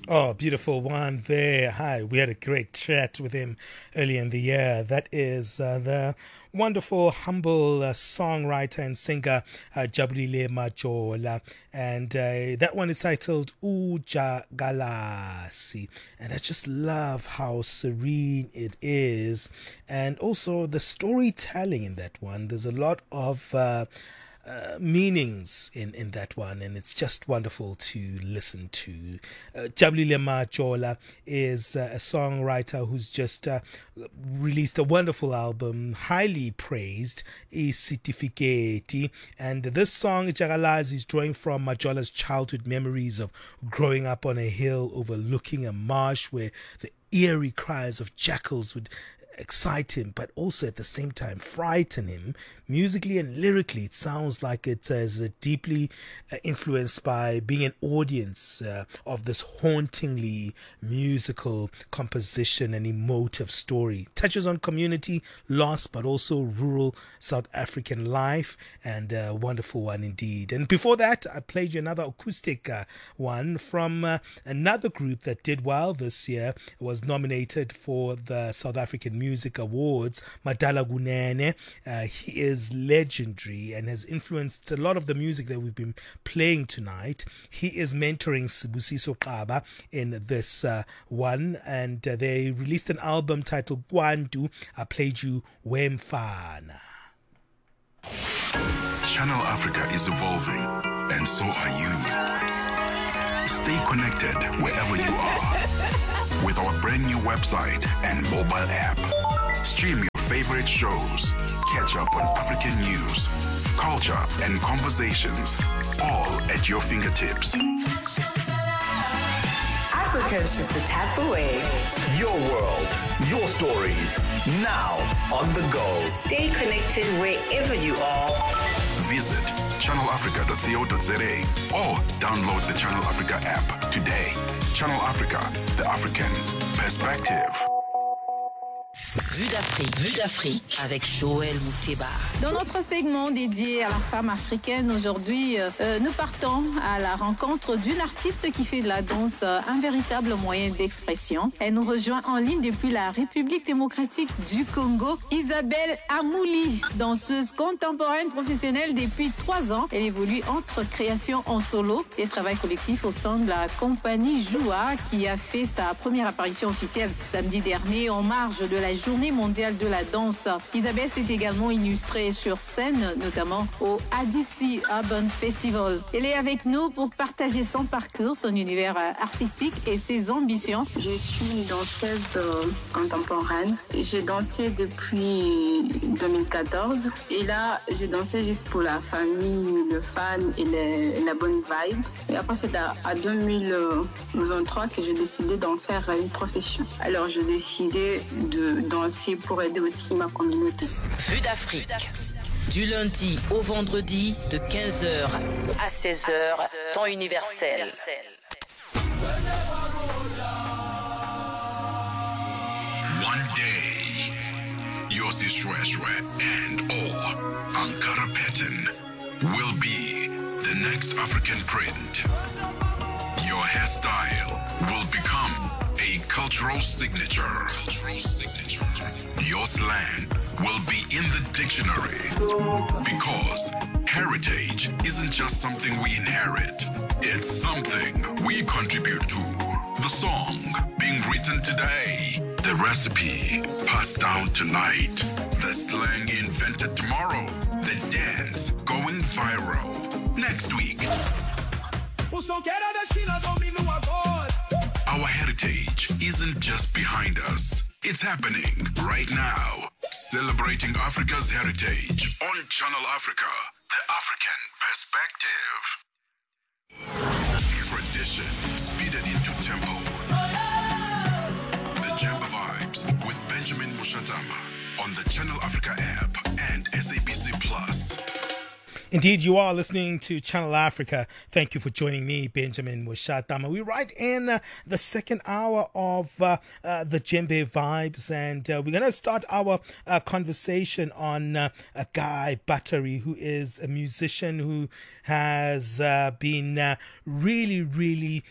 Oh, beautiful one there. Hi, we had a great chat with him earlier in the year. That is the wonderful, humble songwriter and singer Jabulile Majola. And that one is titled Uja Galasi. And I just love how serene it is. And also the storytelling in that one. There's a lot of meanings in that one, and it's just wonderful to listen to. Jabulile Majola is a songwriter who's just released a wonderful album, highly praised, Isitifiketi, and this song, Jagalazi, is drawing from Majola's childhood memories of growing up on a hill overlooking a marsh where the eerie cries of jackals would excite him, but also at the same time frighten him. Musically and lyrically, it sounds like it is deeply influenced by being an audience of this hauntingly musical composition and emotive story. Touches on community, loss, but also rural South African life, and a wonderful one indeed. And before that, I played you another acoustic one from another group that did well this year. It was nominated for the South African Music Awards, Madala Gunene. He is legendary and has influenced a lot of the music that we've been playing tonight. He is mentoring Sibusiso Qaba in this one, and they released an album titled Gwandu. I played you Wemfana. Channel Africa is evolving, and so are you. Stay connected wherever you are with our brand new website and mobile app. Stream your favorite shows, catch up on African news, culture, and conversations, all at your fingertips. Africa is just a tap away. Your world, your stories, now on the go. Stay connected wherever you are. Visit channelafrica.co.za or download the Channel Africa app today. Channel Africa, the African perspective. Vue d'Afrique avec Joël Mouteba. Dans notre segment dédié à la femme africaine, aujourd'hui, nous partons à la rencontre d'une artiste qui fait de la danse un véritable moyen d'expression. Elle nous rejoint en ligne depuis la République démocratique du Congo, Isabelle Amouli, danseuse contemporaine professionnelle depuis 3 ans. Elle évolue entre création en solo et travail collectif au sein de la compagnie Joua, qui a fait sa première apparition officielle samedi dernier en marge de la Journée mondiale de la danse. Isabelle s'est également illustrée sur scène, notamment au ADC Urban Festival. Elle est avec nous pour partager son parcours, son univers artistique et ses ambitions. Je suis une danseuse contemporaine. J'ai dansé depuis 2014 et là, je dansais juste pour la famille, le fan et la bonne vibe. Et après, c'est à 2023 que j'ai décidé d'en faire une profession. Alors, j'ai décidé de danser pour aider aussi ma communauté. Vue d'Afrique. Du lundi au vendredi de 15h à 16h, temps universel. One day, Yossi Shweshwe and Ankara pattern will be the next African print. Your hairstyle will become a cultural signature. Your slang will be in the dictionary because heritage isn't just something we inherit. It's something we contribute to. The song being written today, the recipe passed down tonight, the slang invented tomorrow, the dance going viral next week. Our heritage isn't just behind us. It's happening right now. Celebrating Africa's heritage on Channel Africa, the African perspective. Tradition speeded into tempo. The Jamba Vibes with Benjamin Mushatama on the Channel Africa app and SABC Plus. Indeed, you are listening to Channel Africa. Thank you for joining me, Benjamin Mushatama. We're right in the second hour of the Djembe Vibes, and we're going to start our conversation on Guy Buttery, who is a musician who has been really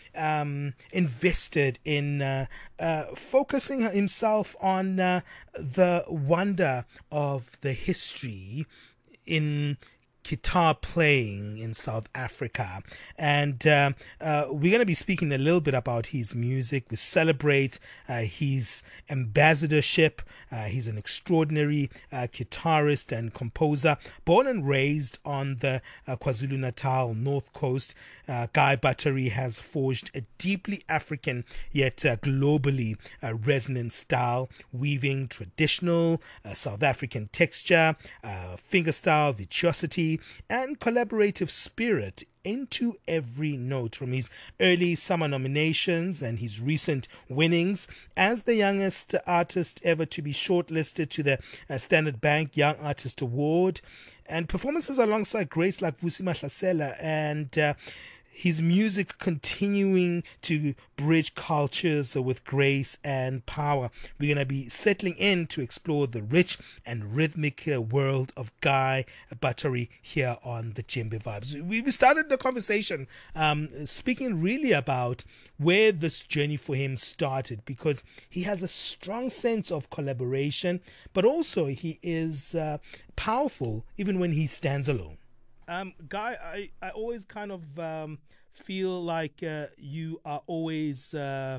invested in focusing himself on the wonder of the history in guitar playing in South Africa. And we're going to be speaking a little bit about his music. We celebrate his ambassadorship. He's an extraordinary guitarist and composer. Born and raised on the KwaZulu-Natal North Coast, Guy Buttery has forged a deeply African yet globally resonant style, weaving traditional South African texture, fingerstyle, virtuosity, and collaborative spirit into every note. From his early summer nominations and his recent winnings as the youngest artist ever to be shortlisted to the Standard Bank Young Artist Award, and performances alongside greats like Vusi Mahlasela, and his music continuing to bridge cultures with grace and power. We're going to be settling in to explore the rich and rhythmic world of Guy Buttery here on the Djembe Vibes. We started the conversation speaking really about where this journey for him started, because he has a strong sense of collaboration, but also he is powerful even when he stands alone. Guy, I always kind of feel like you are always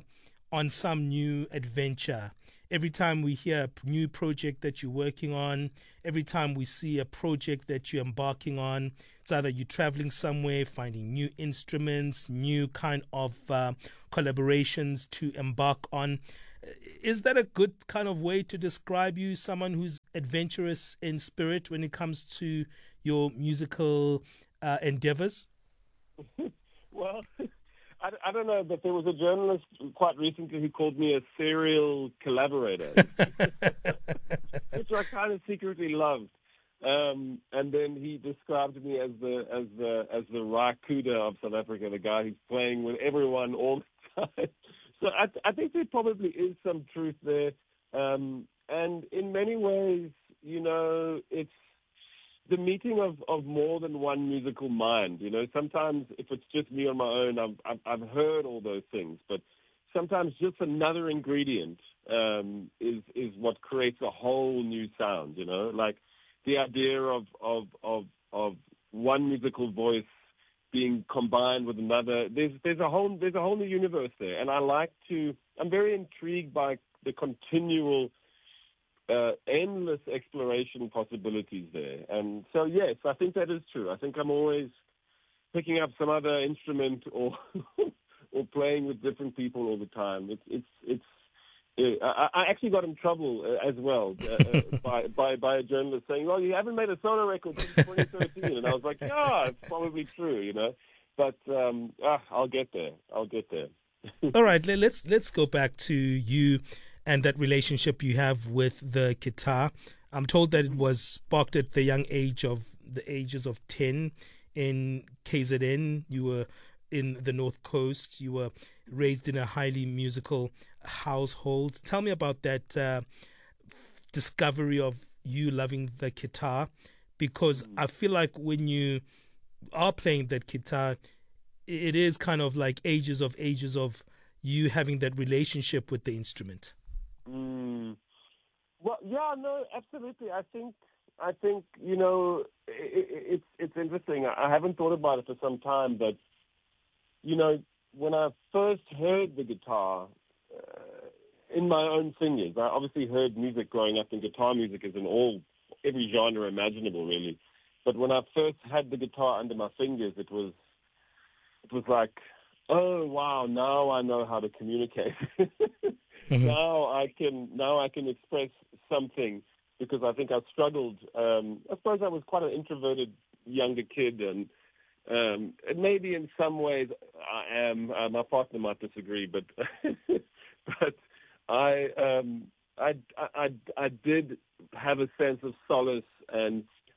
on some new adventure. Every time we hear a new project that you're working on, every time we see a project that you're embarking on, it's either you're traveling somewhere, finding new instruments, new kind of collaborations to embark on. Is that a good kind of way to describe you, someone who's adventurous in spirit when it comes to your musical endeavors? Well, I don't know, but there was a journalist quite recently who called me a serial collaborator, which I kind of secretly loved. And then he described me as the Ry Cooder of South Africa, the guy who's playing with everyone all the time. So I think there probably is some truth there. And in many ways, you know, it's the meeting of more than one musical mind. You know, sometimes if it's just me on my own, I've heard all those things, but sometimes just another ingredient is what creates a whole new sound. You know, like the idea of one musical voice being combined with another. There's a whole new universe there, and I'm very intrigued by the continual endless exploration possibilities there. And so, yes, I think that is true. I think I'm always picking up some other instrument or or playing with different people all the time. I actually got in trouble as well by a journalist saying, "Well, you haven't made a solo record since 2013," and I was like, "Yeah, it's probably true, you know." But I'll get there. All right, let's go back to you and that relationship you have with the guitar. I'm told that it was sparked at the ages of 10 in KZN. You were in the North Coast. You were raised in a highly musical household. Tell me about that discovery of you loving the guitar, because I feel like when you are playing that guitar, it is kind of like ages of you having that relationship with the instrument. Well, yeah, no, absolutely. I think you know, it's interesting. I haven't thought about it for some time, but you know, when I first heard the guitar in my own fingers, I obviously heard music growing up, and guitar music is in every genre imaginable, really. But when I first had the guitar under my fingers, it was like, oh wow, now I know how to communicate. Mm-hmm. Now I can express something, because I think I struggled. I suppose I was quite an introverted younger kid, and maybe in some ways I am. My partner might disagree, but but I did have a sense of solace and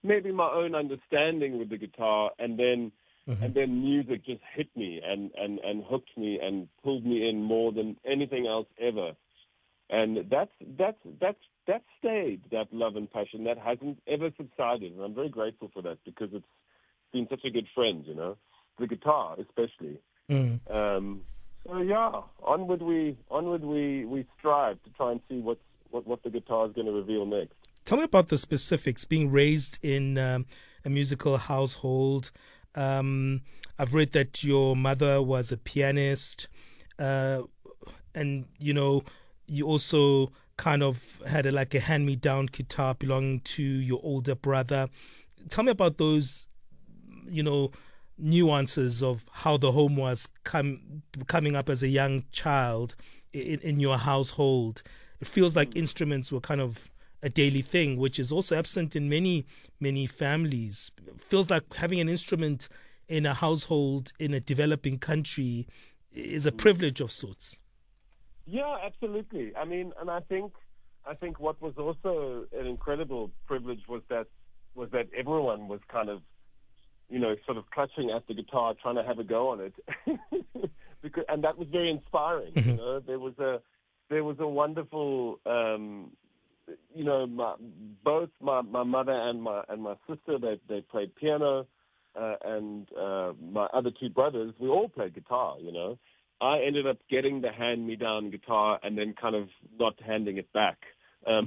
maybe my own understanding with the guitar, and then music just hit me and hooked me and pulled me in more than anything else ever. And that's stayed, that love and passion. That hasn't ever subsided, and I'm very grateful for that because it's been such a good friend, you know, the guitar especially. So yeah, onward we strive to try and see what the guitar is going to reveal next. Tell me about the specifics. Being raised in a musical household, I've read that your mother was a pianist, and you know, you also kind of had a hand-me-down guitar belonging to your older brother. Tell me about those, you know, nuances of how the home was coming up as a young child in your household. It feels like instruments were kind of a daily thing, which is also absent in many families. It feels like having an instrument in a household in a developing country is a privilege of sorts. Yeah, absolutely. I mean, and I think what was also an incredible privilege was that everyone was kind of, you know, sort of clutching at the guitar, trying to have a go on it, and that was very inspiring. You know, there was a wonderful, you know, both my mother and my sister, they played piano, and my other two brothers, we all played guitar. You know, I ended up getting the hand-me-down guitar and then kind of not handing it back, and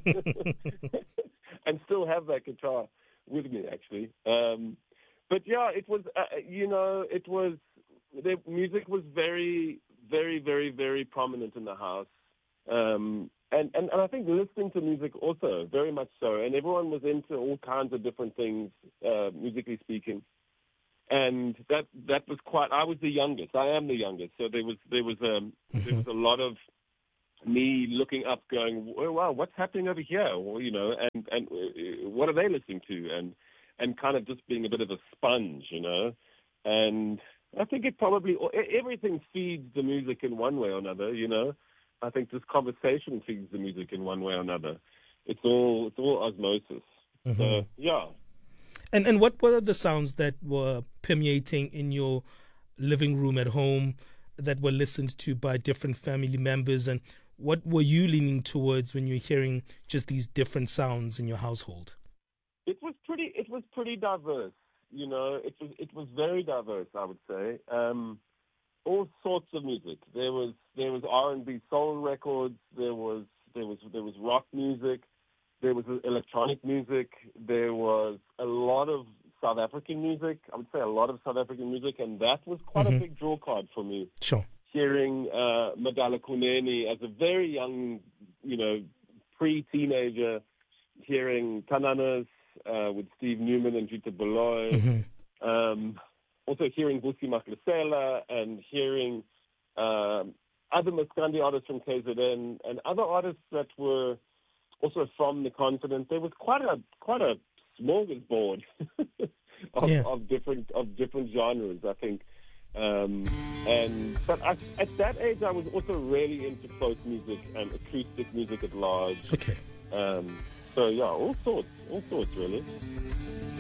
still have that guitar with me actually. But yeah, it was, you know, the music was very, very, very, very prominent in the house. And I think listening to music also, very much so. And everyone was into all kinds of different things, musically speaking. And that was quite, I was the youngest. I am the youngest. So there was a lot of me looking up going, oh, wow, what's happening over here? Or, you know, and what are they listening to? And kind of just being a bit of a sponge, you know. And I think it probably, everything feeds the music in one way or another, you know. I think this conversation feeds the music in one way or another. It's all osmosis. So, yeah. And what were the sounds that were permeating in your living room at home that were listened to by different family members? And what were you leaning towards when you're hearing just these different sounds in your household? It was pretty diverse, you know. It was very diverse, I would say. All sorts of music. There was R&B soul records. There was rock music. There was electronic music. There was a lot of South African music. I would say a lot of South African music, and that was quite a big draw card for me. Sure. Hearing Madala Kuneni as a very young, you know, pre-teenager, hearing Tananas with Steve Newman and Jutta Baloy. Also hearing Busi Maklasela and hearing other Maskandi artists from KZN and other artists that were also from the continent. There was quite a smorgasbord of different genres, I think. But at that age, I was also really into folk music and acoustic music at large. Okay. So yeah, all sorts really.